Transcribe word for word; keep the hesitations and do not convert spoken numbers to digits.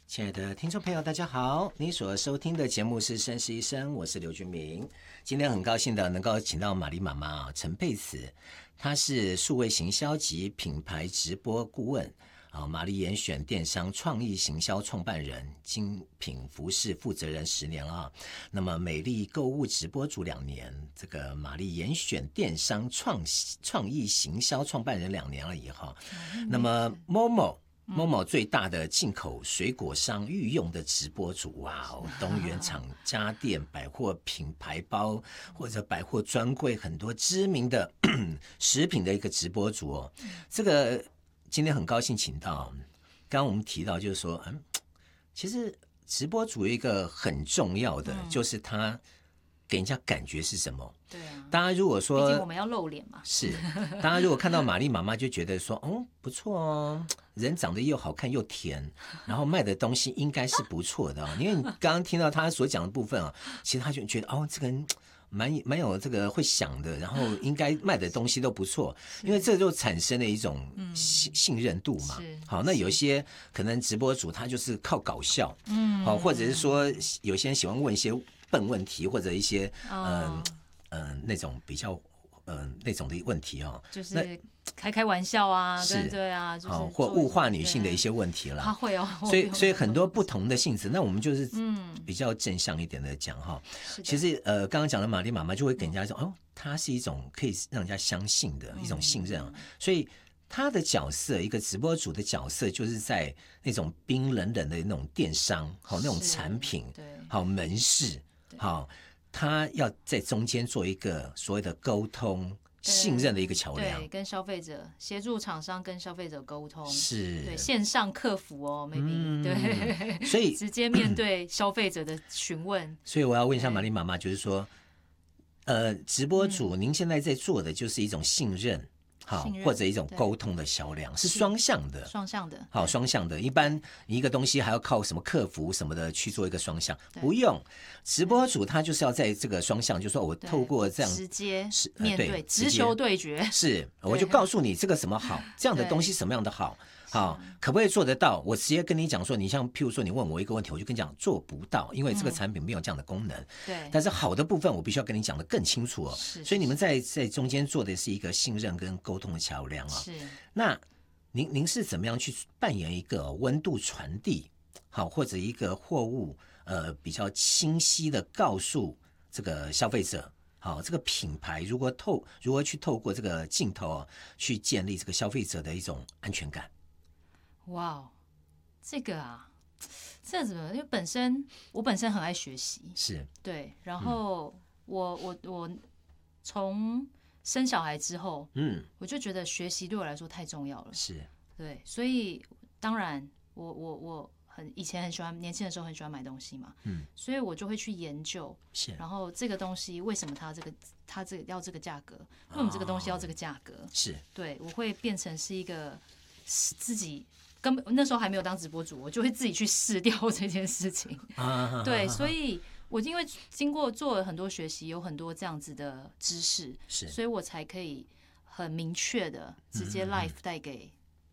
亲爱的听众朋友，大家好！你所收听的节目是《绅士一生》，我是刘俊明。今天很高兴的能够请到玛丽妈妈陈佩慈，她是数位行销及品牌直播顾问啊，玛丽严选电商创意行销创办人，精品服饰负责人十年了啊。那么美丽购物直播主两年，这个玛丽严选电商创创意行销创办人两年了以后，那么 Momo。Momo 最大的进口水果商御用的直播主，哇哦，东元厂家电、百货品牌包或者百货专柜很多知名的食品的一个直播主哦。这个今天很高兴请到，刚刚我们提到就是说，嗯，其实直播主有一个很重要的，嗯、就是他给人家感觉是什么？ 对啊， 大家如果说， 毕竟我们要露脸嘛， 是，大家如果看到玛丽妈妈就觉得说，哦，不错哦，人长得又好看又甜，然后卖的东西应该是不错的、哦，因为你刚刚听到他所讲的部分啊，其实他就觉得哦，这个人蛮蛮有这个会想的，然后应该卖的东西都不错，因为这就产生了一种信、嗯、信任度嘛。好，那有一些可能直播主他就是靠搞笑，嗯，好，或者是说有些人喜欢问一些笨问题，或者一些嗯。呃嗯、呃，那种比较嗯、呃、那种的问题哦， 就是开开玩笑啊，对对啊，就是、 哦、或物化女性的一些问题啦。 他会哦， 所以所以很多不同的性质，那我们就是比较正向一点的讲哈、嗯。其实呃，刚刚讲的玛丽妈妈就会给人家说，哦，她是一种可以让人家相信的一种信任啊、嗯，所以她的角色，一个直播主的角色，就是在那种冰冷冷的那种电商，好那种产品，好门市，好。他要在中间做一个所谓的沟通、信任的一个桥梁， 对，跟消费者协助厂商跟消费者沟通， 是， 对，线上客服哦 ，maybe、嗯、对， 所以直接面对消费者的询问。 所以我要问一下玛丽妈妈，就是说，呃，直播主、嗯，您现在在做的就是一种信任。好，或者一种沟通的桥梁是双向的， 双向的， 好，双向的。一般你一个东西还要靠什么客服什么的去做一个双向，不用。直播主他就是要在这个双向，就是说我透过这样直接面对、呃、直球对决， 是，我就告诉你这个什么好，这样的东西什么样的好。好，可不可以做得到？我直接跟你讲说，你像譬如说你问我一个问题，我就跟你讲做不到，因为这个产品没有这样的功能。嗯、 对。 但是好的部分，我必须要跟你讲得更清楚哦。是。所以你们在在中间做的是一个信任跟沟通的桥梁啊、哦。 是。 那您您是怎么样去扮演一个温度传递，好，或者一个货物呃比较清晰的告诉这个消费者？好，这个品牌如果透如何去透过这个镜头、哦、去建立这个消费者的一种安全感？ 哇，这个啊，这怎么？因为本身我本身很爱学习， 是对，然后我、嗯、我我从生小孩之后，嗯，我就觉得学习对我来说太重要了， 是， 对，所以当然我我我很以前很喜欢年轻的时候很喜欢买东西嘛，嗯，所以我就会去研究， 是， 然后这个东西为什么它这个它这个要这个价格，为什么这个东西要这个价格， 是，对， 我会变成是一个自己。根本那时候还没有当直播主，我就会自己去试掉这件事情。啊、对，所以我因为经过做了很多学习，有很多这样子的知识， 是， 所以我才可以很明确的直接 live 带给